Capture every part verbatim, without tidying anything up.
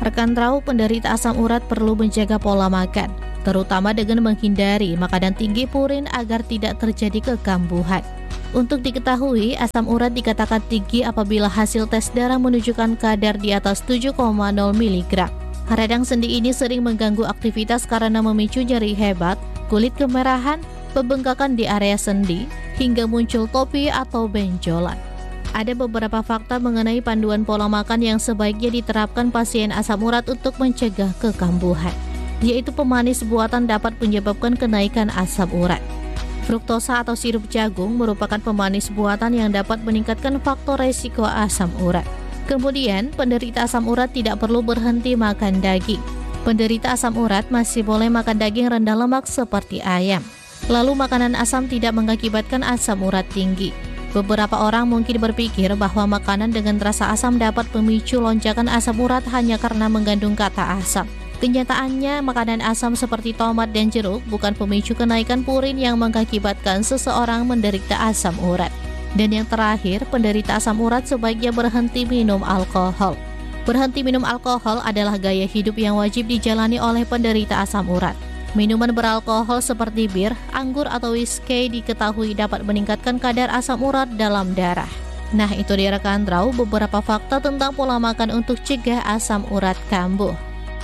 Rekan Trau, penderita asam urat perlu menjaga pola makan, terutama dengan menghindari makanan tinggi purin agar tidak terjadi kekambuhan. Untuk diketahui, asam urat dikatakan tinggi apabila hasil tes darah menunjukkan kadar di atas tujuh koma nol miligram. Radang sendi ini sering mengganggu aktivitas karena memicu nyeri hebat, kulit kemerahan, pembengkakan di area sendi, hingga muncul topi atau benjolan. Ada beberapa fakta mengenai panduan pola makan yang sebaiknya diterapkan pasien asam urat untuk mencegah kekambuhan, yaitu pemanis buatan dapat menyebabkan kenaikan asam urat. Fruktosa atau sirup jagung merupakan pemanis buatan yang dapat meningkatkan faktor resiko asam urat. Kemudian, penderita asam urat tidak perlu berhenti makan daging. Penderita asam urat masih boleh makan daging rendah lemak seperti ayam. Lalu makanan asam tidak mengakibatkan asam urat tinggi. Beberapa orang mungkin berpikir bahwa makanan dengan rasa asam dapat memicu lonjakan asam urat hanya karena mengandung kata asam. Kenyataannya, makanan asam seperti tomat dan jeruk bukan pemicu kenaikan purin yang mengakibatkan seseorang menderita asam urat. Dan yang terakhir, penderita asam urat sebaiknya berhenti minum alkohol. Berhenti minum alkohol adalah gaya hidup yang wajib dijalani oleh penderita asam urat. Minuman beralkohol seperti bir, anggur, atau whisky diketahui dapat meningkatkan kadar asam urat dalam darah. Nah, itu dia rekan Trau beberapa fakta tentang pola makan untuk cegah asam urat kambuh.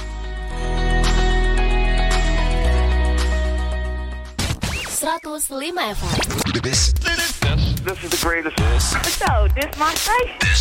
seratus lima F M. This, this, this is the greatest. So, this my station.